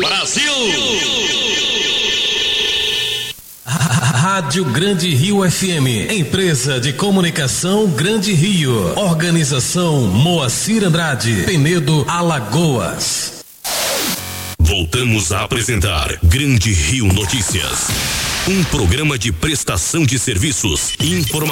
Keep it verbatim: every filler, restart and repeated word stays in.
Brasil! Rádio Grande Rio F M, empresa de comunicação Grande Rio, organização Moacir Andrade, Penedo, Alagoas. Voltamos a apresentar Grande Rio Notícias, um programa de prestação de serviços e informações.